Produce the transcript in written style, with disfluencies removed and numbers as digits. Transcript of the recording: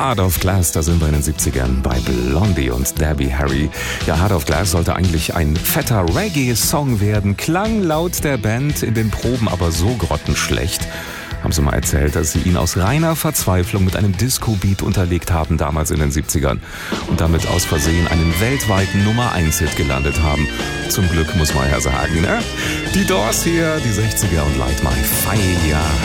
Heart of Glass, da sind wir in den 70ern bei Blondie und Debbie Harry. Ja, Heart of Glass sollte eigentlich ein fetter Reggae-Song werden, klang laut der Band in den Proben aber so grottenschlecht. Haben sie mal erzählt, dass sie ihn aus reiner Verzweiflung mit einem Disco-Beat unterlegt haben, damals in den 70ern. Und damit aus Versehen einen weltweiten Nummer-1-Hit gelandet haben. Zum Glück, muss man ja sagen, ne? Die Doors hier, die 60er und Light My Fire.